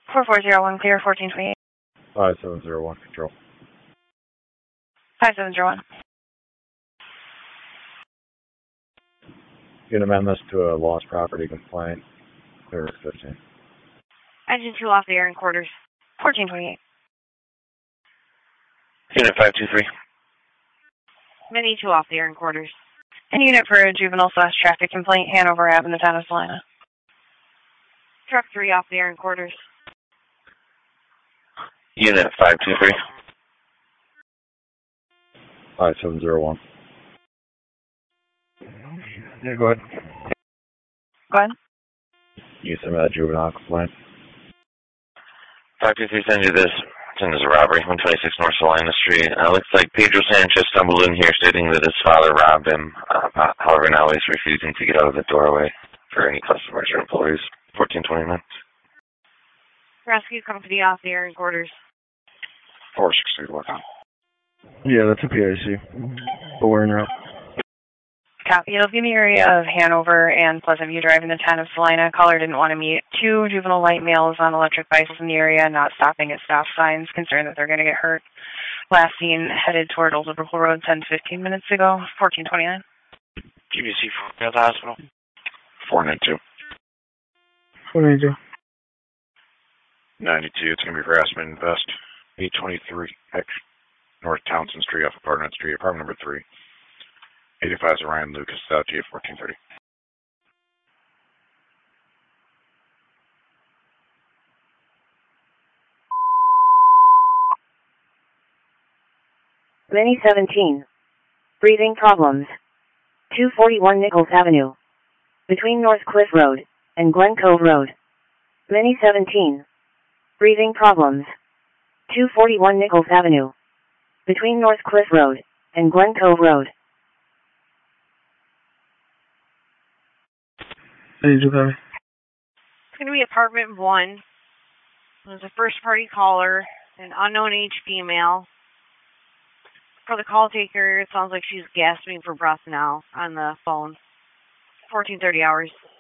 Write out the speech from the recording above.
4401, clear 1428. 5701, control. 5701. You can amend this to a lost property complaint. Clear 15. Engine 2 off the air in quarters. 1428. Unit 523. Mini 2 off the air in quarters. And unit for a juvenile/traffic complaint, Hanover Ave in the town of Salina. Truck 3 off the air in quarters. Unit 523. 5701. Yeah, go ahead. Go ahead. You submit a juvenile complaint. 523 sends you this. Send us a robbery, 126 North Salina Street. Looks like Pedro Sanchez stumbled in here stating that his father robbed him. However, now he's refusing to get out of the doorway for any customers or employees. 1429. Rescue company off the air in quarters. 461. Yeah, that's a PIC. But we're en route. Copy. It'll be in the area of Hanover and Pleasant View Drive in the town of Salina. Caller didn't want to meet 2 juvenile white males on electric bicycles in the area, not stopping at stop signs, concerned that they're going to get hurt. Last seen headed toward Old Liverpool Road 10 to 15 minutes ago. 1429. GBC for the hospital. 492. 492. 92. It's going to be harassment invest. 823 X North Townsend Street off Apartment Street, apartment number 3. 85 is Ryan Lucas, South G 1430. Mini 17. Breathing problems. 241 Nichols Avenue. Between North Cliff Road and Glen Cove Road. Mini 17. Breathing problems. 241 Nichols Avenue. Between North Cliff Road and Glen Cove Road. It's going to be apartment 1. There's a first party caller, an unknown age female. For the call taker, it sounds like she's gasping for breath now on the phone. 1430 hours.